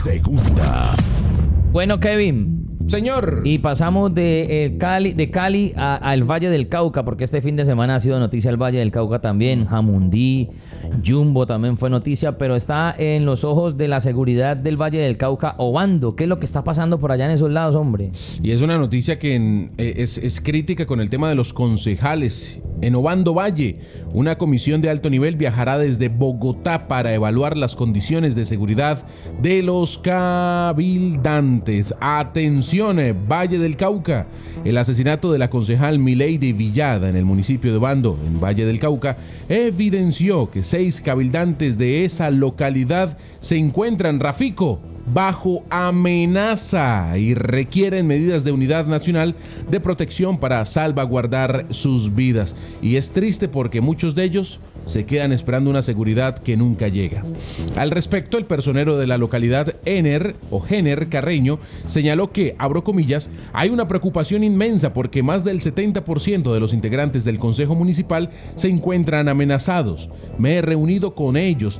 Segunda. Bueno, Kevin. Señor. Y pasamos de Cali al Valle del Cauca, porque este fin de semana ha sido noticia el Valle del Cauca también. Jamundí, Jumbo también fue noticia, pero está en los ojos de la seguridad del Valle del Cauca, Obando. ¿Qué es lo que está pasando por allá en esos lados, hombre? Y es una noticia que es crítica con el tema de los concejales. En Obando Valle, una comisión de alto nivel viajará desde Bogotá para evaluar las condiciones de seguridad de los cabildantes. Atención, Valle del Cauca. El asesinato de la concejal Milady Villada en el municipio de Obando, en Valle del Cauca, evidenció que 6 cabildantes de esa localidad se encuentran, Rafico, bajo amenaza y requieren medidas de unidad nacional de protección para salvaguardar sus vidas. Y es triste porque muchos de ellos se quedan esperando una seguridad que nunca llega. Al respecto, el personero de la localidad Ener Carreño señaló que, abro comillas, hay una preocupación inmensa porque más del 70% de los integrantes del Consejo Municipal se encuentran amenazados. Me he reunido con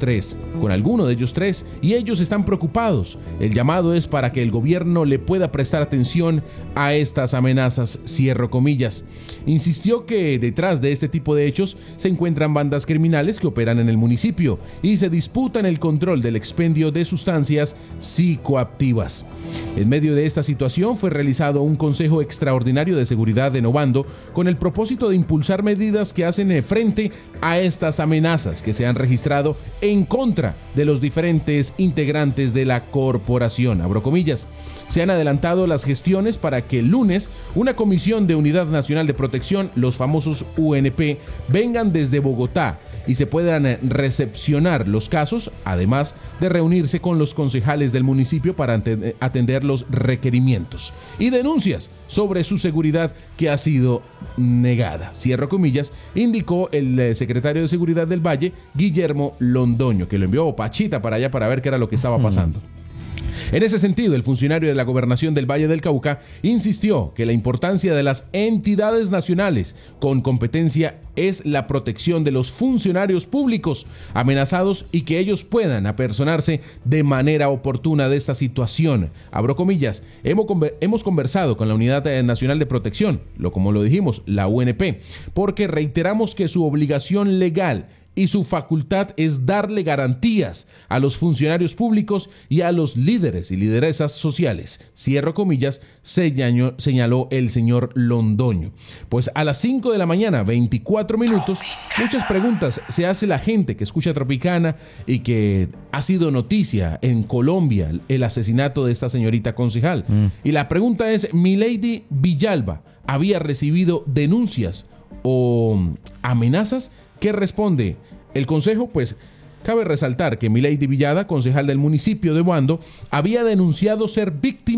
alguno de ellos tres, y ellos están preocupados. El llamado es para que el gobierno le pueda prestar atención a estas amenazas, cierro comillas. Insistió que detrás de este tipo de hechos se encuentran bandas criminales que operan en el municipio y se disputan el control del expendio de sustancias psicoactivas. En medio de esta situación fue realizado un Consejo Extraordinario de Seguridad en Obando con el propósito de impulsar medidas que hacen frente a estas amenazas que se han registrado en contra de los diferentes integrantes de la corporación, abro comillas. Se han adelantado las gestiones para que el lunes una comisión de Unidad Nacional de Protección, los famosos UNP, vengan desde Bogotá y se puedan recepcionar los casos, además de reunirse con los concejales del municipio para atender los requerimientos y denuncias sobre su seguridad que ha sido negada, cierro comillas, indicó el secretario de Seguridad del Valle, Guillermo Londoño, que lo envió Pachita para allá para ver qué era lo que estaba pasando. En ese sentido, el funcionario de la Gobernación del Valle del Cauca insistió que la importancia de las entidades nacionales con competencia es la protección de los funcionarios públicos amenazados y que ellos puedan apersonarse de manera oportuna de esta situación. Abro comillas, hemos conversado con la Unidad Nacional de Protección, como lo dijimos, la UNP, porque reiteramos que su obligación legal y su facultad es darle garantías a los funcionarios públicos y a los líderes y lideresas sociales, cierro comillas, señaló el señor Londoño. Pues a las 5 de la mañana, 24 minutos, muchas preguntas se hace la gente que escucha Tropicana y que ha sido noticia en Colombia el asesinato de esta señorita concejal. Y la pregunta es, ¿Milady Villalba había recibido denuncias o amenazas? ¿Qué responde el Consejo? Pues cabe resaltar que Milady Villada, concejal del municipio de Obando, había denunciado ser víctima